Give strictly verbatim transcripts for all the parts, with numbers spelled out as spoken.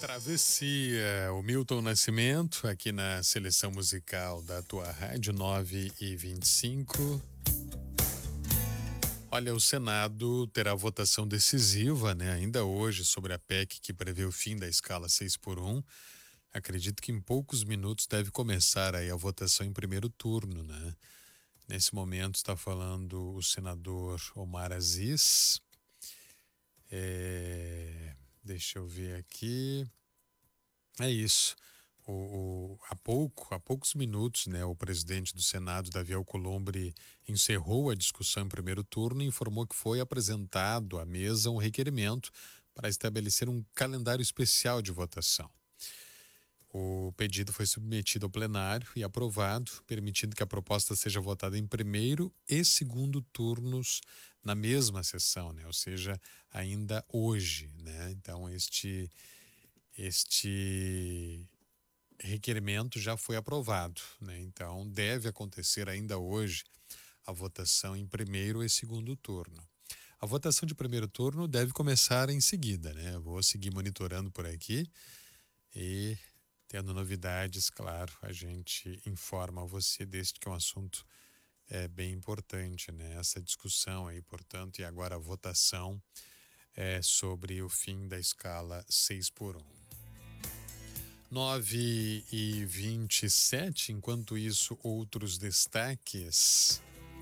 Travessia, o Milton Nascimento, aqui na seleção musical da tua rádio, nove e vinte e cinco. Olha, o Senado terá votação decisiva, né, ainda hoje, sobre a P E C que prevê o fim da escala seis por um. Acredito que em poucos minutos deve começar aí a votação em primeiro turno, né? Nesse momento está falando o senador Omar Aziz. É... Deixa eu ver aqui. É isso. O, o, há pouco, há poucos minutos, né, o presidente do Senado, Davi Alcolumbre, encerrou a discussão em primeiro turno e informou que foi apresentado à mesa um requerimento para estabelecer um calendário especial de votação. O pedido foi submetido ao plenário e aprovado, permitindo que a proposta seja votada em primeiro e segundo turnos na mesma sessão, né? Ou seja, ainda hoje, né? Então, este, este requerimento já foi aprovado, né? Então, deve acontecer ainda hoje a votação em primeiro e segundo turno. A votação de primeiro turno deve começar em seguida, né? Eu vou seguir monitorando por aqui e... tendo novidades, claro, a gente informa você, desde que é um assunto é, bem importante, né? Essa discussão aí, portanto, e agora a votação é, sobre o fim da escala seis por um. nove e vinte e sete, enquanto isso, outros destaques.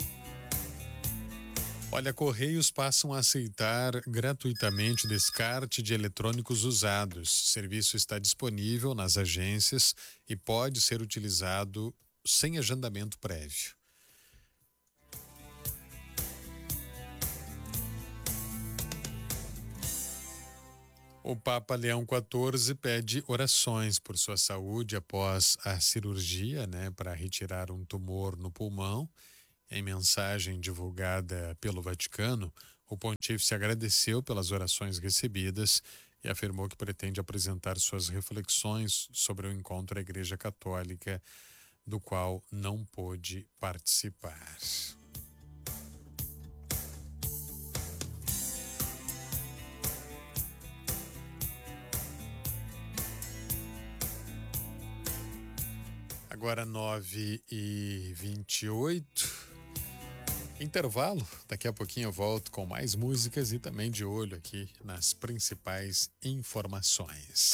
Olha, Correios passam a aceitar gratuitamente descarte de eletrônicos usados. O serviço está disponível nas agências e pode ser utilizado sem agendamento prévio. O Papa Leão quatorze pede orações por sua saúde após a cirurgia, né, para retirar um tumor no pulmão. Em mensagem divulgada pelo Vaticano, o pontífice agradeceu pelas orações recebidas e afirmou que pretende apresentar suas reflexões sobre o encontro à Igreja Católica, do qual não pôde participar. Agora nove e vinte e oito. Intervalo, daqui a pouquinho eu volto com mais músicas e também de olho aqui nas principais informações.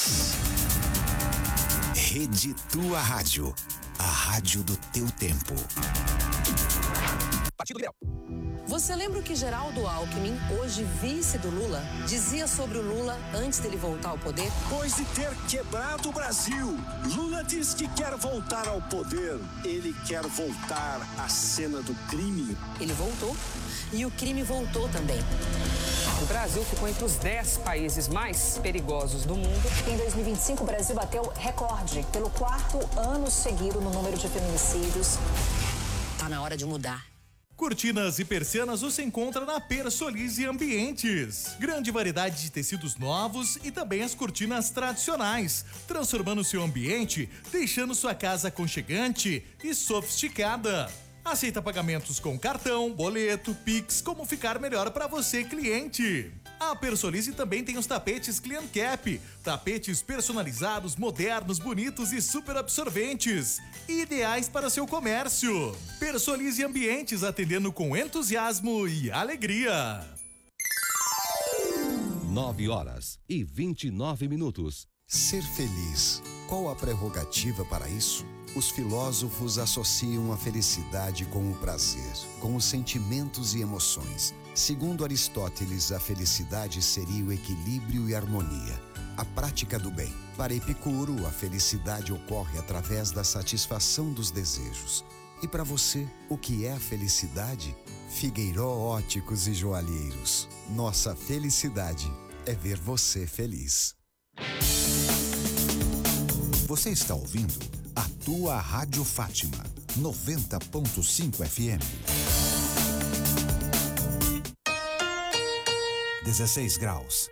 Rede Tua Rádio, a rádio do teu tempo. Partido Liberal. Você lembra o que Geraldo Alckmin, hoje vice do Lula, dizia sobre o Lula antes dele voltar ao poder? Depois de ter quebrado o Brasil, Lula diz que quer voltar ao poder. Ele quer voltar à cena do crime. Ele voltou e o crime voltou também. O Brasil ficou entre os dez países mais perigosos do mundo. Em dois mil e vinte e cinco, o Brasil bateu recorde pelo quarto ano seguido no número de feminicídios. Tá na hora de mudar. Cortinas e persianas você encontra na Persolize Ambientes. Grande variedade de tecidos novos e também as cortinas tradicionais, transformando seu ambiente, deixando sua casa aconchegante e sofisticada. Aceita pagamentos com cartão, boleto, Pix, como ficar melhor para você, cliente. A Persolize também tem os tapetes Clean Cap, tapetes personalizados, modernos, bonitos e super absorventes, ideais para seu comércio. Persolize Ambientes, atendendo com entusiasmo e alegria. Nove horas e vinte e nove minutos. Ser feliz, qual a prerrogativa para isso? Os filósofos associam a felicidade com o prazer, com os sentimentos e emoções. Segundo Aristóteles, a felicidade seria o equilíbrio e harmonia, a prática do bem. Para Epicuro, a felicidade ocorre através da satisfação dos desejos. E para você, o que é a felicidade? Figueiró Óticos e Joalheiros. Nossa felicidade é ver você feliz. Você está ouvindo a tua Rádio Fátima, noventa ponto cinco F M. dezesseis graus.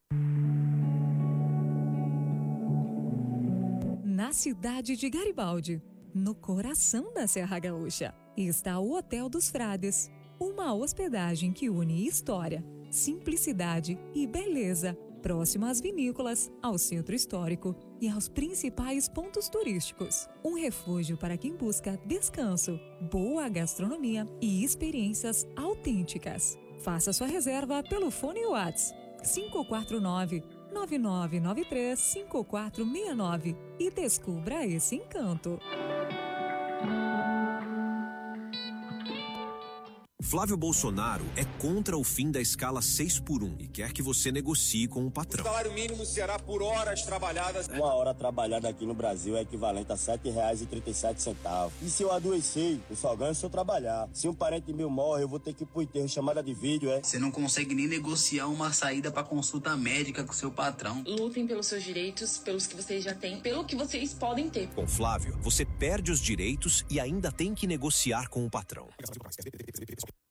Na cidade de Garibaldi, no coração da Serra Gaúcha, está o Hotel dos Frades, uma hospedagem que une história, simplicidade e beleza próximo às vinícolas, ao centro histórico e aos principais pontos turísticos. Um refúgio para quem busca descanso, boa gastronomia e experiências autênticas. Faça sua reserva pelo fone WhatsApp cinco quatro nove, nove nove nove três, cinco quatro seis nove e descubra esse encanto. Flávio Bolsonaro é contra o fim da escala seis por um e quer que você negocie com o patrão. O salário mínimo será por horas trabalhadas. Uma hora trabalhada aqui no Brasil é equivalente a sete reais e trinta e sete centavos. E se eu adoecer, eu só ganho se eu trabalhar. Se um parente meu morre, eu vou ter que ir pro enterro, chamada de vídeo, é? Você não consegue nem negociar uma saída para consulta médica com seu patrão. Lutem pelos seus direitos, pelos que vocês já têm, pelo que vocês podem ter. Com Flávio, você perde os direitos e ainda tem que negociar com o patrão.